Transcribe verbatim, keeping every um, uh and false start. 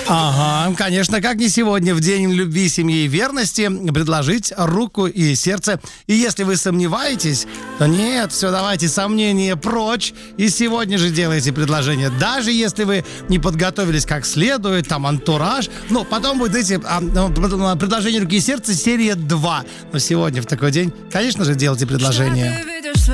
Ага, конечно, как не сегодня, в День любви, семьи и верности, предложить руку и сердце. И если вы сомневаетесь, то нет, все, давайте сомнения прочь. И сегодня же делайте предложение. Даже если вы не подготовились как следует, там антураж. Ну, потом будет, эти а, ну, предложение руки и сердца серия два. Но сегодня в такой день, конечно же, делайте предложение.